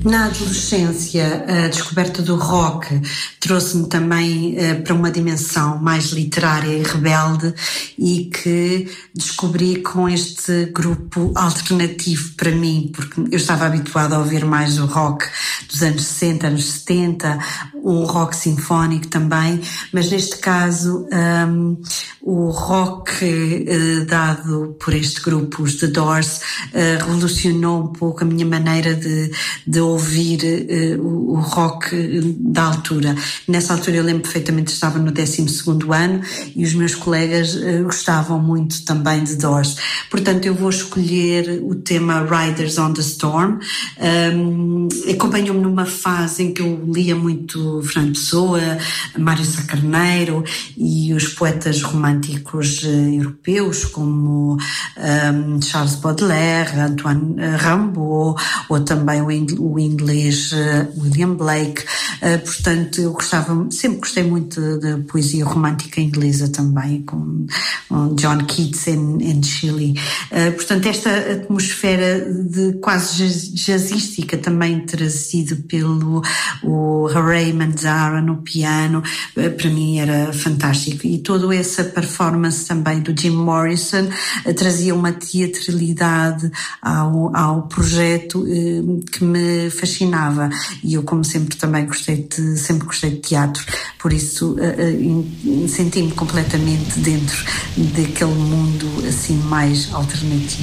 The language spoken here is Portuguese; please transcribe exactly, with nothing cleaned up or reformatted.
Na adolescência, a descoberta do rock trouxe-me também uh, para uma dimensão mais literária e rebelde, e que descobri com este grupo alternativo para mim, porque eu estava habituada a ouvir mais o rock dos anos sessenta, anos setenta, o rock sinfónico também, mas neste caso um, o rock uh, dado por este grupo, os The Doors, uh, revolucionou um pouco a minha maneira de, de ouvir uh, o, o rock da altura. Nessa altura eu lembro perfeitamente que estava no décimo segundo ano e os meus colegas uh, gostavam muito também de Doors. Portanto, eu vou escolher o tema Riders on the Storm. Um, acompanhou-me numa fase em que eu lia muito Fernando Pessoa, Mário Sá Carneiro e os poetas românticos uh, europeus como um, Charles Baudelaire, Antoine Rimbaud, ou também o, ing- o inglês uh, William Blake. Uh, portanto, eu gostava, sempre gostei muito da poesia romântica inglesa também, com um, John Keats em Chile. Uh, portanto, esta atmosfera de quase jazz, jazzística também trazida pelo o Ray Manzarra no piano, uh, para mim era fantástico. E toda essa performance também do Jim Morrison uh, trazia uma teatralidade ao, ao projeto uh, que me fascinava. E eu, como sempre, também gostei de, sempre gostei de teatro, por isso uh, uh, senti-me completamente dentro daquele mundo assim mais alternativo.